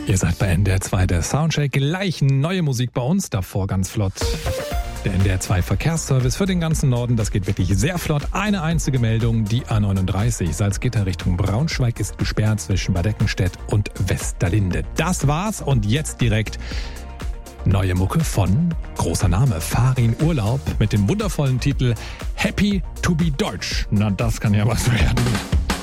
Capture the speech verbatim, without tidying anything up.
Ihr seid bei N D R zwei, der Soundcheck. Gleich neue Musik bei uns, davor ganz flott. Der N D R zwei Verkehrsservice für den ganzen Norden, das geht wirklich sehr flott. Eine einzige Meldung, die A neununddreißig Salzgitter Richtung Braunschweig ist gesperrt zwischen Bad Eckenstedt und Westerlinde. Das war's und jetzt direkt neue Mucke von, großer Name, Farin Urlaub mit dem wundervollen Titel Happy to be Deutsch. Na, das kann ja was werden.